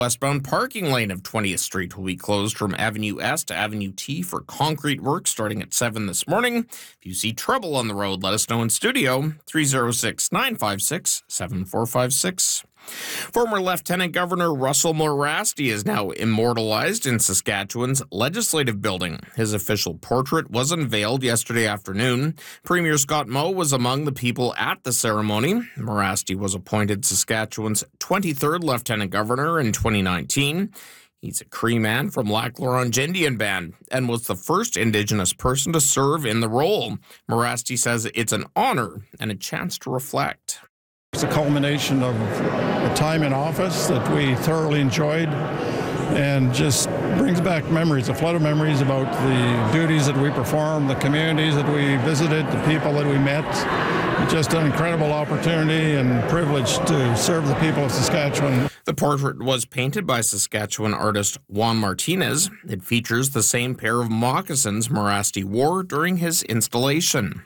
Westbound parking lane of 20th Street will be closed from Avenue S to Avenue T for concrete work starting at 7 this morning. If you see trouble on the road, let us know in studio, 306-956-7456. Former Lieutenant Governor Russell Morasti is now immortalized in Saskatchewan's Legislative Building. His official portrait was unveiled yesterday afternoon. Premier Scott Moe was among the people at the ceremony. Morasti was appointed Saskatchewan's 23rd Lieutenant Governor in 2019. He's a Cree man from Lac La Ronge Indian Band and was the first Indigenous person to serve in the role. Morasti says it's an honor and a chance to reflect. It's a culmination of a time in office that we thoroughly enjoyed and just brings back memories, a flood of memories about the duties that we performed, the communities that we visited, the people that we met. It's just an incredible opportunity and privilege to serve the people of Saskatchewan. The portrait was painted by Saskatchewan artist Juan Martinez. It features the same pair of moccasins Morasti wore during his installation.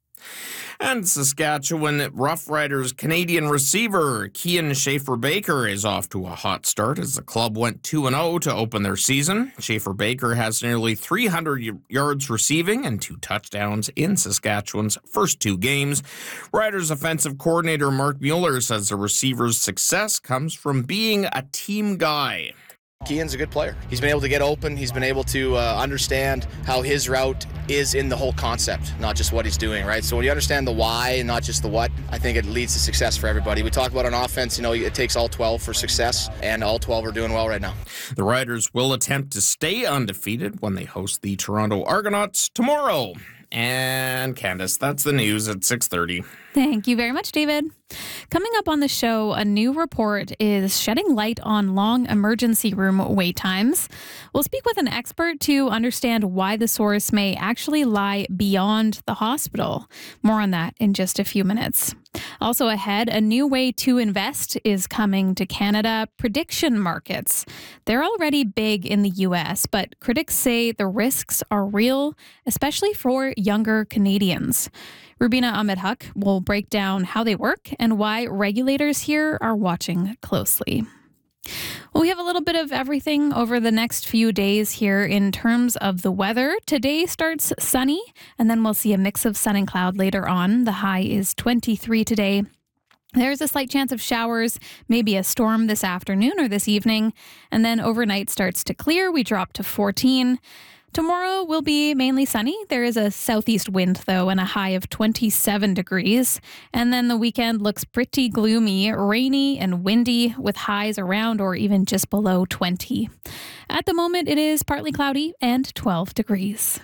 And Saskatchewan Roughriders Canadian receiver Kian Schaefer-Baker is off to a hot start as the club went 2-0 to open their season. Schaefer-Baker has nearly 300 yards receiving and 2 touchdowns in Saskatchewan's first 2 games. Riders offensive coordinator Mark Mueller says the receiver's success comes from being a team guy. Kian's a good player. He's been able to get open. He's been able to understand how his route is in the whole concept, not just what he's doing, right? So when you understand the why and not just the what, I think it leads to success for everybody. We talk about on offense, it takes all 12 for success, and all 12 are doing well right now. The Riders will attempt to stay undefeated when they host the Toronto Argonauts tomorrow. And Candace, that's the news at 6:30. Thank you very much, David. Coming up on the show, a new report is shedding light on long emergency room wait times. We'll speak with an expert to understand why the source may actually lie beyond the hospital. More on that in just a few minutes. Also ahead, a new way to invest is coming to Canada: prediction markets. They're already big in the U.S., but critics say the risks are real, especially for younger Canadians. Rubina Ahmed-Haq will break down how they work and why regulators here are watching closely. Well, we have a little bit of everything over the next few days here in terms of the weather. Today starts sunny, and then we'll see a mix of sun and cloud later on. The high is 23 today. There's a slight chance of showers, maybe a storm this afternoon or this evening, and then overnight starts to clear. We drop to 14. Tomorrow will be mainly sunny. There is a southeast wind, though, and a high of 27 degrees. And then the weekend looks pretty gloomy, rainy and windy with highs around or even just below 20. At the moment, it is partly cloudy and 12 degrees.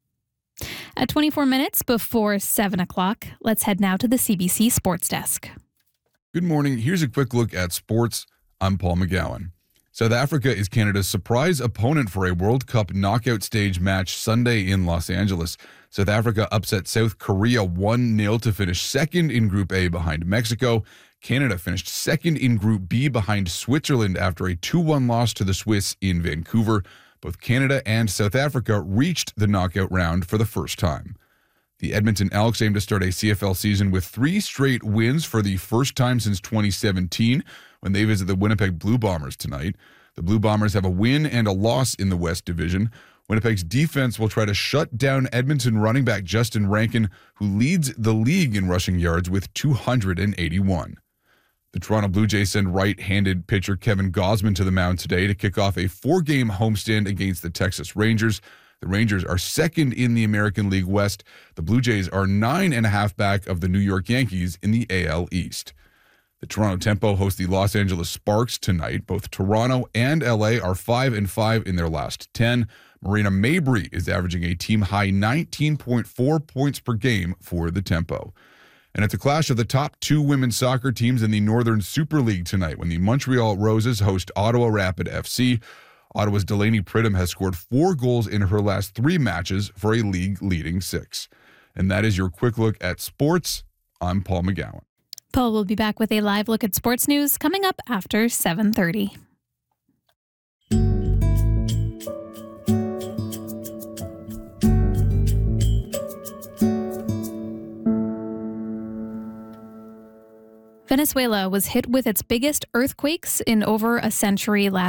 At 24 minutes before 7 o'clock, let's head now to the CBC Sports Desk. Good morning. Here's a quick look at sports. I'm Paul McGowan. South Africa is Canada's surprise opponent for a World Cup knockout stage match Sunday in Los Angeles. South Africa upset South Korea 1-0 to finish second in Group A behind Mexico. Canada finished second in Group B behind Switzerland after a 2-1 loss to the Swiss in Vancouver. Both Canada and South Africa reached the knockout round for the first time. The Edmonton Elks aim to start a CFL season with 3 straight wins for the first time since 2017 when they visit the Winnipeg Blue Bombers tonight. The Blue Bombers have a win and a loss in the West Division. Winnipeg's defense will try to shut down Edmonton running back Justin Rankin, who leads the league in rushing yards with 281. The Toronto Blue Jays send right-handed pitcher Kevin Gausman to the mound today to kick off a 4-game homestand against the Texas Rangers. The Rangers are second in the American League West. The Blue Jays are 9.5 back of the New York Yankees in the AL East. The Toronto Tempo host the Los Angeles Sparks tonight. Both Toronto and LA are 5-5 in their last 10. Marina Mabrey is averaging a team-high 19.4 points per game for the Tempo. And it's a clash of the top 2 women's soccer teams in the Northern Super League tonight when the Montreal Roses host Ottawa Rapid FC. Ottawa's Delaney Pridham has scored 4 goals in her last 3 matches for a league-leading 6. And that is your quick look at sports. I'm Paul McGowan. Paul will be back with a live look at sports news coming up after 7:30. Venezuela Venezuela was hit with its biggest earthquakes in over a century last